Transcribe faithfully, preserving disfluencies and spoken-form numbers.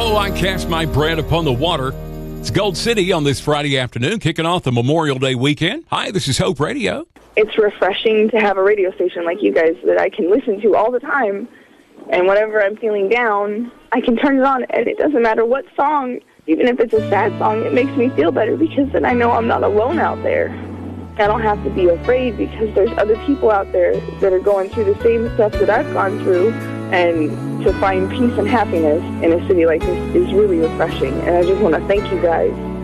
Oh, I cast my bread upon the water. It's Gold City on this Friday afternoon, kicking off the Memorial Day weekend. Hi, this is Hope Radio. It's refreshing to have a radio station like you guys that I can listen to all the time. And whenever I'm feeling down, I can turn it on, and it doesn't matter what song, even if it's a sad song, it makes me feel better because then I know I'm not alone out there. I don't have to be afraid because there's other people out there that are going through the same stuff that I've gone through. And to find peace and happiness in a city like this is really refreshing. And I just want to thank you guys